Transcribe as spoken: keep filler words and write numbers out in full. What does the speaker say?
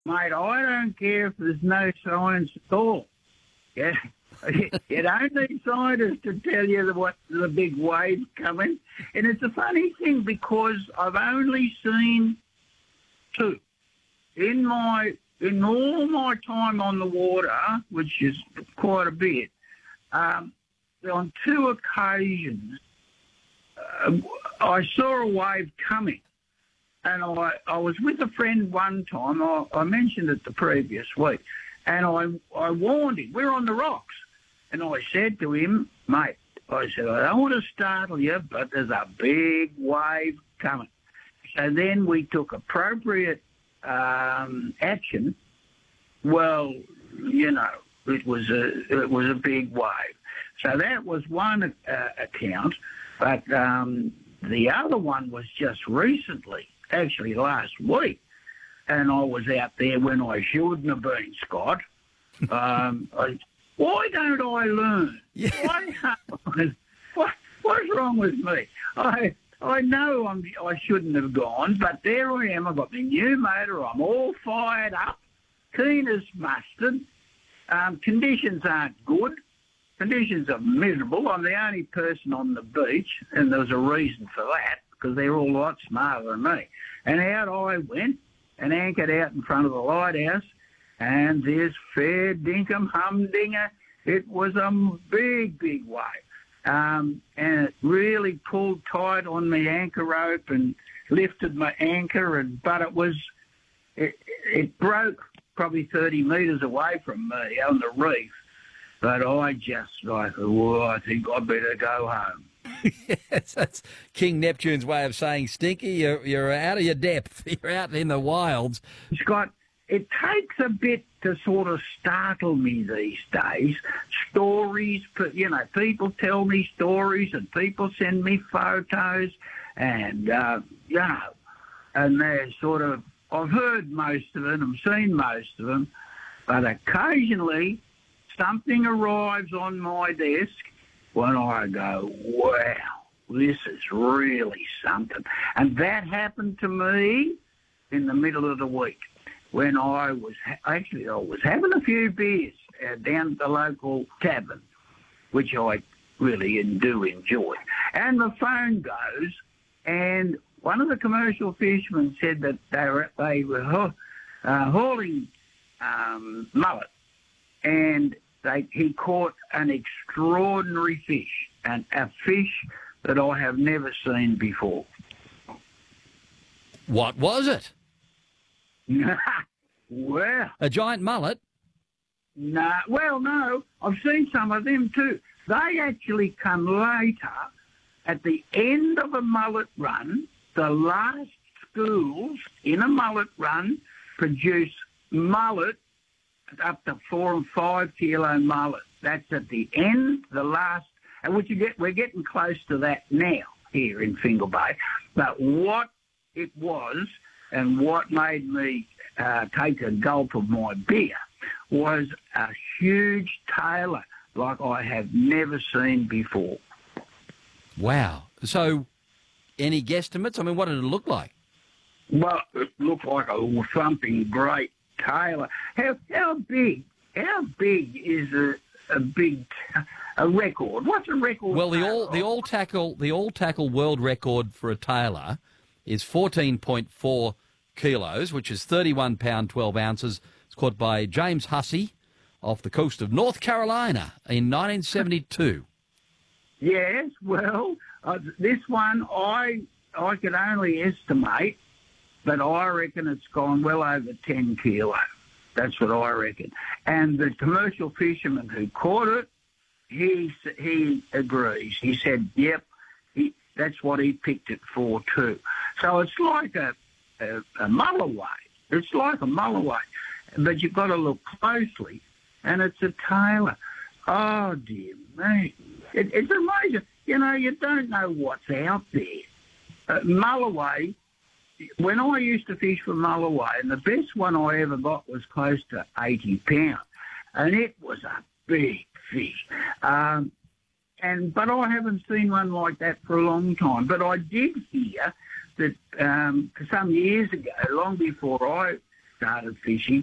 Mate, I don't care if there's no science at all. Yeah. You don't need scientists to tell you the, what the big wave's coming. And it's a funny thing because I've only seen two. In my in all my time on the water, which is quite a bit, um, on two occasions, uh, I saw a wave coming. And I, I was with a friend one time, I, I mentioned it the previous week, and I, I warned him, we're on the rocks. And I said to him, mate, I said, I don't want to startle you, but there's a big wave coming. So then we took appropriate um, action. Well, you know, it was a it was a big wave. So that was one uh, account, but um, the other one was just recently, actually last week, and I was out there when I shouldn't have been, Scott. Um, I, why don't I learn? Yeah. Why, what, what's wrong with me? I I know I'm, I shouldn't have gone, but there I am. I've got my new motor. I'm all fired up, keen as mustard. Um, conditions aren't good. Conditions are miserable. I'm the only person on the beach, and there's a reason for that, because they're all a lot smarter than me. And out I went and anchored out in front of the lighthouse, and this fair dinkum humdinger, it was a big, big wave. Um, and it really pulled tight on my anchor rope and lifted my anchor, and but it was, it, it broke probably thirty metres away from me on the reef. But I just like, oh, I think I better go home. Yes, that's King Neptune's way of saying, Stinky, you're, you're out of your depth. You're out in the wilds. Scott, it takes a bit to sort of startle me these days. Stories, you know, people tell me stories and people send me photos and, uh, you know, and they're sort of, I've heard most of them, I've seen most of them, but occasionally something arrives on my desk when I go, wow, this is really something. And that happened to me in the middle of the week when I was, actually I was having a few beers uh, down at the local tavern, which I really do enjoy. And the phone goes, and one of the commercial fishermen said that they were, they were uh, hauling um, mullet, and they, he caught an extraordinary fish, and a fish that I have never seen before. What was it? Well, a giant mullet? No, well, no. I've seen some of them too. They actually come later at the end of a mullet run. The last schools in a mullet run produce mullet up to four and five kilo mullet. That's at the end, the last, and what you get, we're getting close to that now here in Fingal Bay. But what it was and what made me uh, take a gulp of my beer was a huge tailor like I have never seen before. Wow. So any guesstimates? I mean, what did it look like? Well, it looked like a thumping great tailor. How how big? How big is a a big a record? What's a record? Well, the all tailor? the all tackle the all tackle world record for a tailor is fourteen point four kilos, which is thirty-one pound twelve ounces. It's caught by James Hussey off the coast of North Carolina in nineteen seventy-two. Yes, well, uh, this one I I could only estimate, but I reckon it's gone well over ten kilo. That's what I reckon. And the commercial fisherman who caught it, he he agrees. He said, "Yep, he, that's what he picked it for too." So it's like a a, a mulloway. It's like a mulloway, but you've got to look closely, and it's a tailor. Oh dear me! It, it's amazing. You know, you don't know what's out there. Uh, mulloway. When I used to fish for mulloway, and the best one I ever got was close to eighty pounds, and it was a big fish. Um, and but I haven't seen one like that for a long time. But I did hear that um, some years ago, long before I started fishing.